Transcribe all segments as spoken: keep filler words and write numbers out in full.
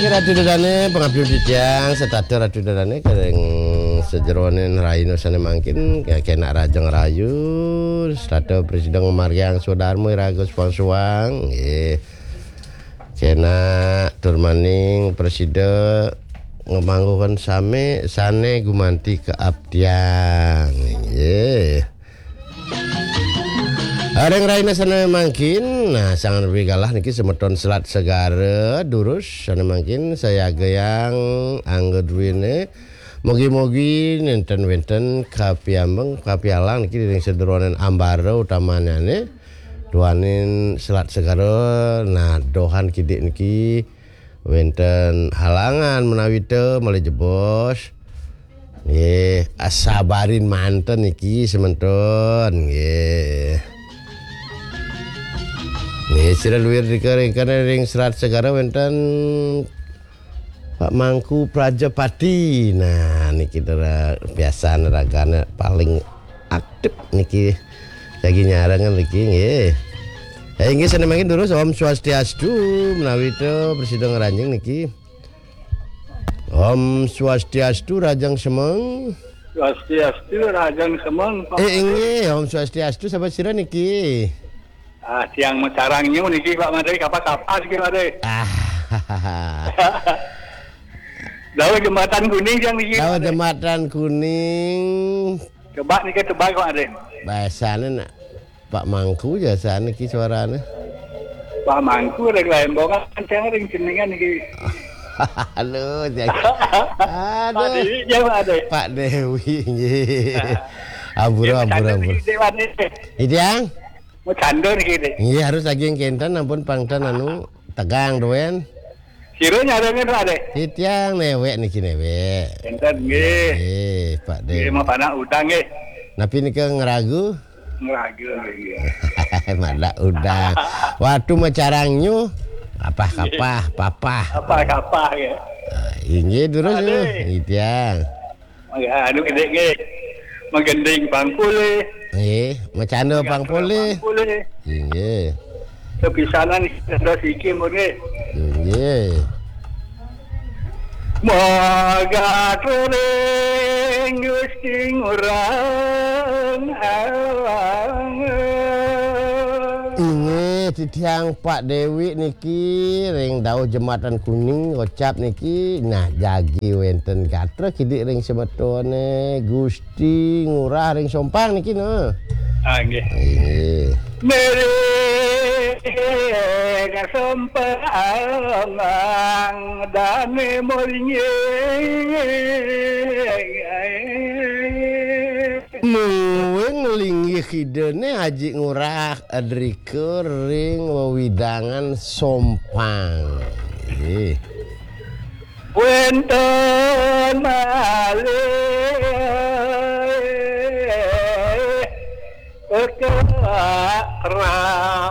Ratu Dadane pengabdi dijang setata Ratu Dadane kadang sejeronen raino sana mangkin kayak kena rajang rayu setata presiden Maryang Sodarmo Iragus Pangsuang nggih kena turmaning presiden ngemanggukan same sane gumanti keabdian nggih. Areng raina sana mangkin, nah sangat lebih kalah niki semeton selat segara durus sana mangkin saya gayang angger duwene mogi-mogi nenten wenten kapiambeng kapialang niki ring sederonen ambara utamanya duanin selat segara nah dohan kidik niki wenten halangan menawi teu mulai jebos nggih asabarin manten niki sementon nggih. Nih sira luwir dikering kana ring serat segara wenten Pak Mangku Prajapati. Nah niki dara biasa neragana paling aktif niki lagi nyarangan niki nggih. Ya inggih sana mangkin durus Om Swastiastu menawi teu presiden Ranjing niki. Om Swastiastu Rajang Semeng. Swastiastu Rajang Semeng. Eh inggih Om Swastiastu sahabat sira niki. Ah, siang mecarangnya niki Pak Made kapas-kapas iki Made. Ah. Dawa jembatan kuning yang niki. Dawa jembatan kuning. Coba niki tebak Pak Made. Bahasane nak Pak Mangku jasa niki suarane. Pak Mangku rek lembongan cang ring jenengan niki. Halo, jangan. Aduh. Pak Dewi ya Pak Ade. Pak Dewi nggih. Ampura ampura ampura. Idang. Mau candor niki. Iya harus lagi yang kenten ampun pangtan anu tegang doen. Siro nyarane Pak Ade. Titiang newek niki newek. Enten nggih. Eh, Pak Dewi. Nggih mau panak udang nggih. Napi niki ngeragu? Ngeragu nggih. Madak udang. Waktu macarangnya apa kapah papah. Apa kapah ya. Inggih terus Titiang. Mangga anu gede nggih. Menggending bangkule. Nggih, macano pangpole. Nggih. Kepisanan terus iki mrene. Nggih. Moga turing Gusti ngurang awang. Inggih titiang Pak Dewi niki ring dawuh jembatan kuning ngocap niki nah jagi wenten gatra kidik ring semetone Gusti ngurah ring sompang niki no. Ah nggih. Nggih. Mere sompang dane moringe. Muwing linggih kidene Haji Ngurah adrike ring wewidangan sompang. Nggih. Wenten malih kekra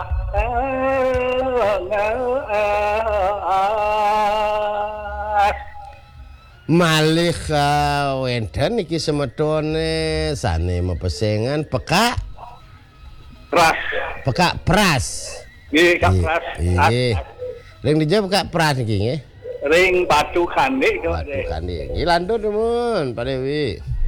malih wenten niki semetone sane mepesengan peka pras. Peka pras. Nggih, Kak Pras. Nggih. Ring dijawab peka pras niki nggih. Ring batu kandek Batu kandek. Nggih landut mun Pak Dewi.